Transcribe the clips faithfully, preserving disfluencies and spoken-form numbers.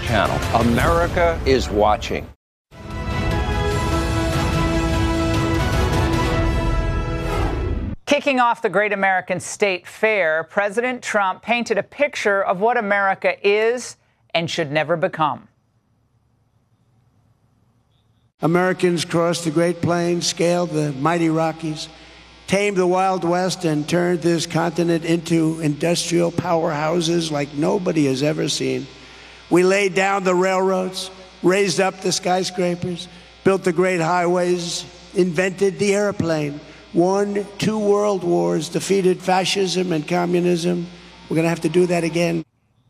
Channel. America is watching. Kicking off the Great American State Fair, President Trump painted a picture of what America is and should never become. Americans crossed the Great Plains, scaled the mighty Rockies, tamed the Wild West, and turned this continent into industrial powerhouses like nobody has ever seen. We laid down the railroads, raised up the skyscrapers, built the great highways, invented the airplane, won two world wars, defeated fascism and communism. We're going to have to do that again.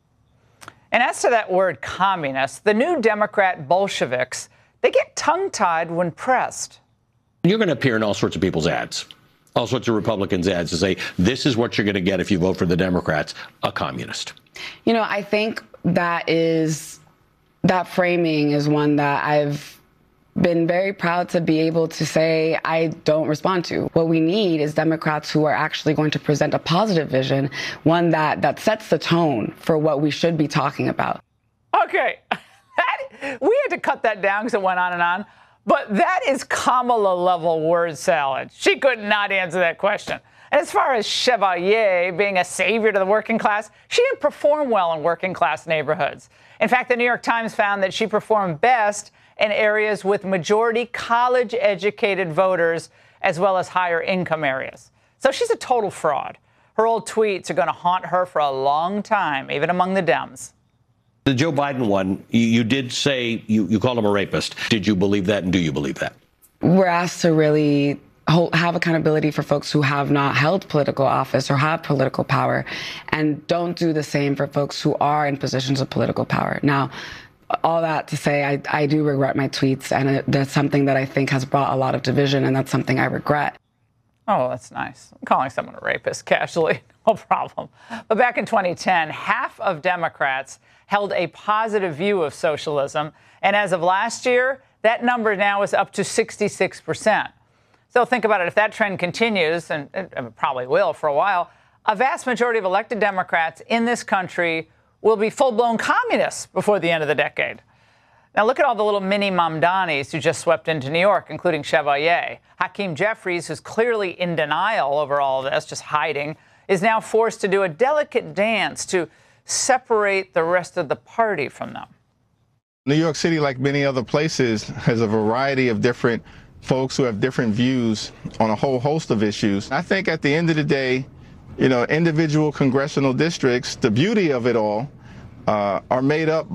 And as to that word communist, the new Democrat Bolsheviks, they get tongue-tied when pressed. You're going to appear in all sorts of people's ads, all sorts of Republicans' ads to say, this is what you're going to get if you vote for the Democrats, a communist. You know, I think that is, that framing is one that I've been very proud to be able to say I don't respond to. What we need is Democrats who are actually going to present a positive vision, one that, that sets the tone for what we should be talking about. Okay, that, we had to cut that down because it went on and on, but that is Kamala-level word salad. She could not answer that question. And as far as Chevalier being a savior to the working class, she didn't perform well in working class neighborhoods. In fact, the New York Times found that she performed best in areas with majority college-educated voters, as well as higher income areas. So she's a total fraud. Her old tweets are going to haunt her for a long time, even among the Dems. The Joe Biden one, you, you did say you, you called him a rapist. Did you believe that, and do you believe that? We're asked to really hold, have accountability for folks who have not held political office or have political power, and don't do the same for folks who are in positions of political power. Now, all that to say, I, I do regret my tweets, and it, that's something that I think has brought a lot of division, and that's something I regret. Oh, that's nice. I'm calling someone a rapist casually, no problem. But back in twenty ten, half of Democrats held a positive view of socialism, and as of last year, that number now is up to sixty-six percent. So think about it. If that trend continues, and it probably will for a while, a vast majority of elected Democrats in this country will be full-blown communists before the end of the decade. Now look at all the little mini Mamdanis who just swept into New York, including Chevalier. Hakeem Jeffries, who's clearly in denial over all of this, just hiding, is now forced to do a delicate dance to separate the rest of the party from them. New York City, like many other places, has a variety of different folks who have different views on a whole host of issues. I think at the end of the day, you know, individual congressional districts, the beauty of it all, uh, are made up